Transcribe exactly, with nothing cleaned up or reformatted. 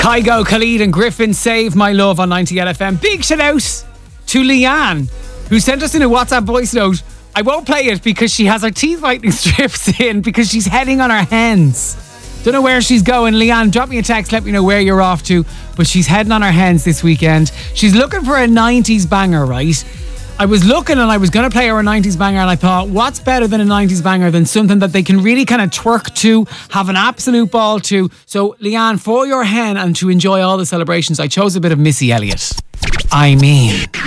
Kygo, Khalid and Griffin, Save My Love on ninety L F M. Big shout out to Leanne, who sent us in a WhatsApp voice note. I won't play it because she has her teeth whitening strips in because she's heading on her hens. Don't know where she's going. Leanne, drop me a text, let me know where you're off to. But she's heading on her hens this weekend. She's looking for a nineties banger, right? I was looking and I was going to play her a nineties banger, and I thought, what's better than a nineties banger than something that they can really kind of twerk to, have an absolute ball to. So, Leanne, for your hen and to enjoy all the celebrations, I chose a bit of Missy Elliott. I mean...